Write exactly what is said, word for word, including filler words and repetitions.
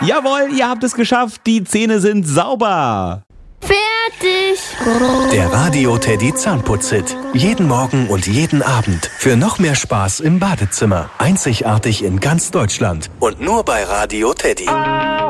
Jawohl, ihr habt es geschafft. Die Zähne sind sauber. Fertig. Der Radio Teddy Zahnputz-Hit. Jeden Morgen und jeden Abend. Für noch mehr Spaß im Badezimmer. Einzigartig in ganz Deutschland. Und nur bei Radio Teddy.